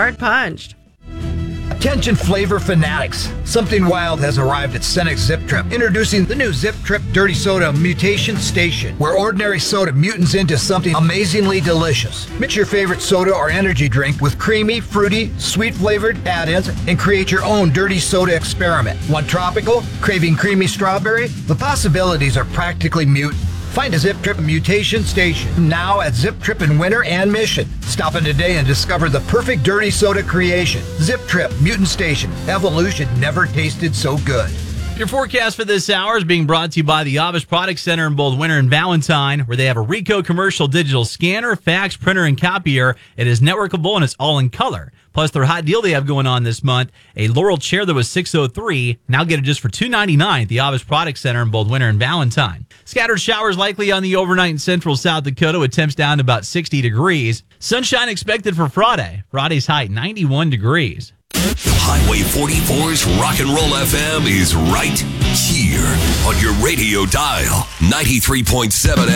hard punched. Attention flavor fanatics. Something wild has arrived at Cenex Zip Trip. Introducing the new Zip Trip Dirty Soda Mutation Station, where ordinary soda mutants into something amazingly delicious. Mix your favorite soda or energy drink with creamy, fruity, sweet flavored add-ins and create your own dirty soda experiment. Want tropical? Craving creamy strawberry? The possibilities are practically mutant. Find a Zip Trip Mutation Station now at Zip Trip in Winter and Mission. Stop in today and discover the perfect dirty soda creation. Zip Trip Mutant Station. Evolution never tasted so good. Your forecast for this hour is being brought to you by the Avish Product Center in both Winter and Valentine, where they have a Ricoh commercial digital scanner, fax, printer, and copier. It is networkable and it's all in color. Plus, their hot deal they have going on this month, a Laurel chair that was $603, now get it just for $299 at the Avish Product Center in both Winter and Valentine. Scattered showers likely on the overnight in central South Dakota with temps down to about 60 degrees. Sunshine expected for Friday. Friday's high 91 degrees. Highway 44's Rock and Roll FM is right here on your radio dial. 93.7